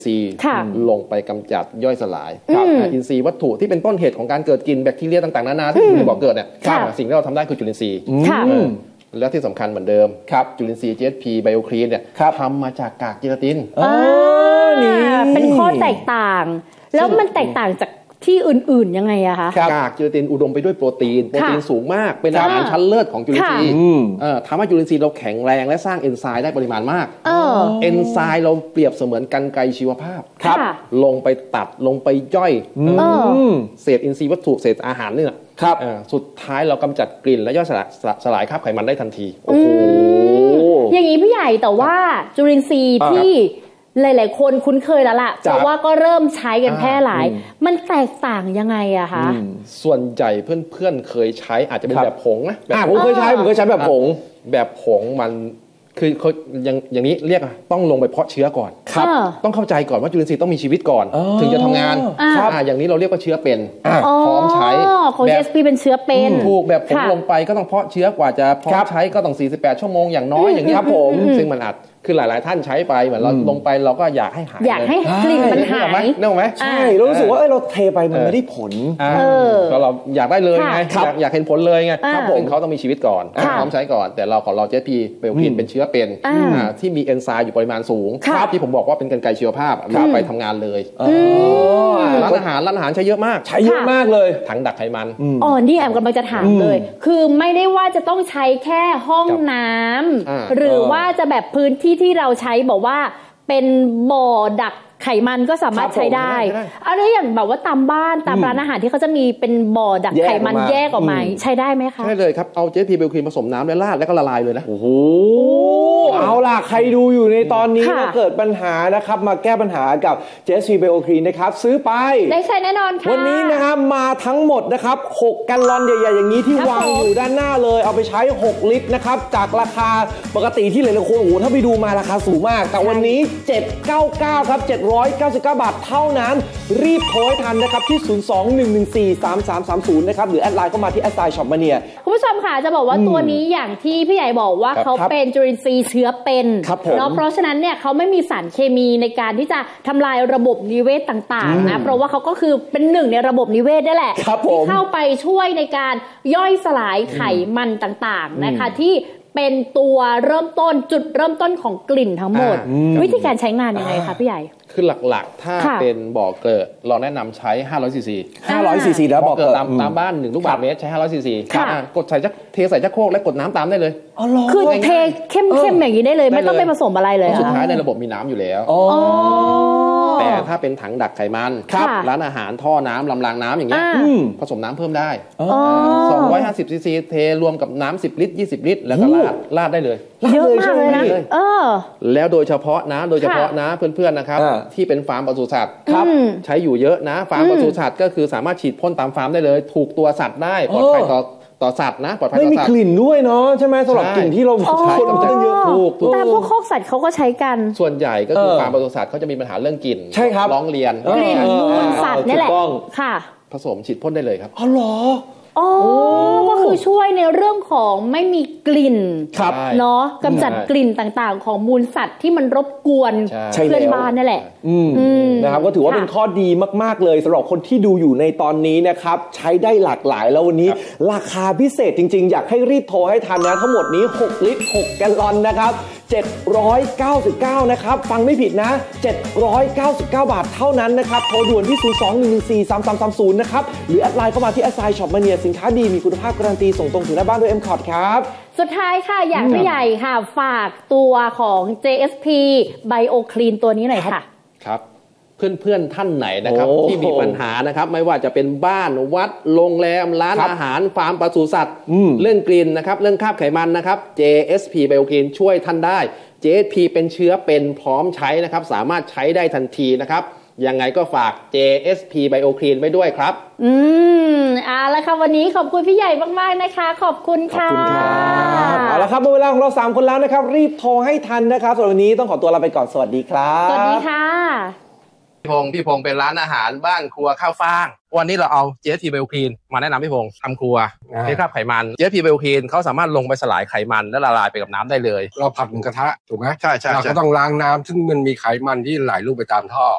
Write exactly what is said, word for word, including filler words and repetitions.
ซีลงไปกำจัดย่อยสลายอินทรีย์วัตถุที่เป็นต้นเหตุของการเกิดกลิ่นแบคทีเรียต่างๆนานาที่อยู่ในบ่อเกิดเนี่ยสิ่งที่เราทำได้คือจุลินทรีย์และที่สำคัญเหมือนเดิมจุลินทรีย์ จี เอส พี Bioclean เนี่ยทำมาจากกากเจลาตินเป็นข้อแตกต่างแล้วมันแตกต่างจากที่อื่นๆยังไงอะคะกากเจลาตินอุดมไปด้วยโปรตีนโปรตีนสูงมากเป็นอาหารชั้นเลิศของจุลินทรีย์ทำให้จุลินทรีย์เราแข็งแรงและสร้างเอนไซม์ได้ปริมาณมากเอนไซม์เราเปรียบเสมือนกรรไกรชีวภาพลงไปตัดลงไปย่อยเศษอินทรีย์วัตถุเศษอาหารเนี่ยสุดท้ายเรากำจัดกลิ่นและย่อยสลายคราบไขมันได้ทันทีโอ้โหอย่างนี้พี่ใหญ่แต่ว่าจุลินทรีย์ที่หลายๆคนคุ้นเคยแล้วล่ะเพราะว่าก็เริ่มใช้กันแพร่หลายมันแตกต่างยังไงอะคะส่วนใหญ่เพื่อนๆเคยใช้อาจจะเป็นแบบผงนะแบบผมเคยใช้ผมเคยใช้แบบผงแบบผงมันคือเขาอย่างอย่างนี้เรียกต้องลงไปเพาะเชื้อก่อนครับต้องเข้าใจก่อนว่าจุลินทรีย์ต้องมีชีวิตก่อนถึงจะทำงานอย่างนี้เราเรียกว่าเชื้อเป็นพร้อมใช้ของ เอส พี เป็นเชื้อเป็นถูกแบบผงลงไปก็ต้องเพาะเชื้อกว่าจะพร้อมใช้ก็ต้องสี่สิบแปดชั่วโมงอย่างน้อยอย่างนี้ครับผมซึ่งมันอาจคือหลายๆท่านใช้ไปเหมือนเราลงไปเราก็อยากให้หายอยากให้กลิ่นมันหายนึกไหมใช่เรารู้สึกว่าเราเทไปมันไม่ได้ผลก็เราอยากได้เลยไงอยากเห็นผลเลยไงซึ่งเขาต้องมีชีวิตก่อนพร้อมใช้ก่อนแต่เราของเรา จี เอส พี Bioclean เป็นเชื้อเป็นที่มีเอนไซม์อยู่ปริมาณสูงที่ผมบอกว่าเป็นกรรไกรชีวภาพเอาไปทำงานเลยร้านอาหารร้านอาหารใช้เยอะมากใช้เยอะมากเลยถังดักไขมันอ๋อนี่แอมกำลังจะถามเลยคือไม่ได้ว่าจะต้องใช้แค่ห้องน้ำหรือว่าจะแบบพื้นที่ที่เราใช้บอกว่าเป็นบ่อดักไขมันก็สามารถใช้ได้อะไรอย่างแบบว่าตามบ้านตามร้านอาหารที่เขาจะมีเป็นบ่อดักไขมันแยกออกมาใช้ได้ไหมคะใช่เลยครับเอา จี เอส พี Bioclean ผสมน้ำและราดแล้วก็ละลายเลยนะโอ้โหเอาล่ะใครดูอยู่ในตอนนี้ถ้าเกิดปัญหานะครับมาแก้ปัญหากับ จี เอส พี Bioclean นะครับซื้อไปได้ใช้แน่นอนค่ะวันนี้นะครับมาทั้งหมดนะครับหกแกลลอนใหญ่ๆอย่างนี้ที่วางอยู่ด้านหน้าเลยเอาไปใช้หกลิตรนะครับจากราคาปกติที่หลายๆคนโอ้โหถ้าไปดูมาราคาสูงมากแต่วันนี้เจ็ดร้อยเก้าสิบเก้าครับเจ็ดร้อยเก้าสิบเก้าบาทเท่านั้นรีบโทรให้ทันนะครับที่ศูนย์ สอง หนึ่ง หนึ่ง สี่ สาม สาม สาม ศูนย์นะครับหรือแอดไลน์เข้ามาที่แอดไซน์ช็อปมาเนียคุณผู้ชมค่ะจะบอกว่าตัวนี้อย่างที่พี่ใหญ่บอกว่าเขาเป็นจุลินทรีย์เชื้อเป็นเนาะเพราะฉะนั้นเนี่ยเขาไม่มีสารเคมีในการที่จะทำลายระบบนิเวศต่างๆนะเพราะว่าเขาก็คือเป็นหนึ่งในระบบนิเวศได้แหละที่เข้าไปช่วยในการย่อยสลายไขมันต่างๆนะคะที่เป็นตัวเริ่มต้นจุดเริ่มต้นของกลิ่นทั้งหมดวิธีการใช้งานยังไงคะพี่ใหญ่คือหลักๆถ้าเป็นบ่อเกิดเราแนะนำใช้ห้าร้อยซีซีห้าร้อยซีซีแล้วบ่อเกิดตามตามบ้านหนึ่งลูกบาศก์เมตรใช้ห้าร้อยซีซีกดใส่จักเทใส่จักโครกและกดน้ำตามได้เลยคือเทเข้มๆอย่างนี้ได้เลยไม่ต้องไปผสมอะไรเลยสุดท้ายในระบบมีน้ำอยู่แล้วแต่ถ้าเป็นถังดักไขมันร้านอาหารท่อน้ำลำรางน้ำอย่างเงี้ยผสมน้ำเพิ่มได้สองร้อยห้าสิบซีซีเทรวมกับน้ำสิบลิตรยี่สิบลิตรแล้วก็ราดราดได้เลยเยอะมากเลยนะแล้วโดยเฉพาะนะโดยเฉพาะนะเพื่อนๆนะครับที่เป็นฟาร์มปศุสัตว์ใช้อยู่เยอะนะฟาร์มปศุสัตว์ก็คือสามารถฉีดพ่นตามฟาร์มได้เลยถูกตัวสัตว์ได้ปลอดภัยต่อต่อสัตว์นะปลอดภัยต่อสัตว์ไม่มีกลิ่นด้วยเนาะใช่ไหมสำหรับกลิ่นที่เราใช้กันเยอะถูกแต่พวกคอกสัตว์เขาก็ใช้กันส่วนใหญ่ก็คือฟาร์มปศุสัตว์เขาจะมีปัญหาเรื่องกลิ่นใช่ครับร้องเรียนกลิ่นมูลสัตว์นี่แหละค่ะผสมฉีดพ่นได้เลยครับอ๋อเหรออ๋อก็คือช่วยในเรื่องของไม่มีกลิ่นเนาะกำจัดกลิ่นต่างๆของมูลสัตว์ที่มันรบกวนเพื่อนบ้านนั่นแหละนะครับก็ถือว่าเป็นข้อดีมากๆเลยสำหรับคนที่ดูอยู่ในตอนนี้นะครับใช้ได้หลากหลายแล้ววันนี้ราคาพิเศษจริงๆอยากให้รีบโทรให้ทันนะทั้งหมดนี้หกลิตรหกแกลลอนนะครับเจ็ดร้อยเก้าสิบเก้านะครับฟังไม่ผิดนะเจ็ดร้อยเก้าสิบเก้าบาทเท่านั้นนะครับโทรด่วนที่ศูนย์ สอง หนึ่ง หนึ่ง สี่ สาม สาม สาม ศูนย์นะครับหรือแอดไลน์เข้ามาที่แอดไซน์ช็อปมาเนียสินค้าดีมีคุณภาพการันตีส่งตรงถึงหน้าบ้านด้วย เอ็ม คอร์ด ครับสุดท้ายค่ะอยากพี่ใหญ่ค่ะฝากตัวของ จี เอส พี Bioclean ตัวนี้หน่อยค่ะครับเพื่อนๆท่านไหนนะครับที่มีปัญหานะครับไม่ว่าจะเป็นบ้านวัดโรงแรมร้านอาหารฟาร์มปศุสัตว์เรื่องกลิ่นนะครับเรื่องคราบไขมันนะครับ จี เอส พี Bioclean ช่วยท่านได้ จี เอส พี เป็นเชื้อเป็นพร้อมใช้นะครับสามารถใช้ได้ทันทีนะครับยังไงก็ฝาก จี เอส พี Bioclean ไว้ด้วยครับอืมเอาละค่ะวันนี้ขอบคุณพี่ใหญ่มากๆนะคะขอบคุณค่ะขอบคุณครับเอาละครับหมดเวลาของเราสามคนแล้วนะครับรีบโทรให้ทันนะครับส่วนวันนี้ต้องขอตัวลาไปก่อนสวัสดีครับสวัสดีค่ะพี่พงศ์พี่พงศ์เป็นร้านอาหารบ้านครัวข้าวฟ่างวันนี้เราเอา จี เอส พี Bioclean มาแนะนำพี่พงศ์ทำครัวเรื่องคราบไขมัน จี เอส พี Bioclean เขาสามารถลงไปสลายไขมันและละลายไปกับน้ำได้เลยเราผัดหนึ่งกระทะถูกไหมใช่ใช่เราก็ต้องล้างน้ำซึ่งมันมีไขมันที่ไหลลงไปตามท่อ